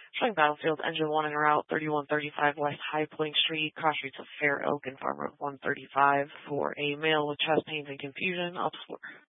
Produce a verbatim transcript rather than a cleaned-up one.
Showing Battlefield, engine one en route, thirty-one thirty-five West High Point Street, cross streets of Fair Oak and Farm Road one thirty-five for a male with chest pains and confusion. Up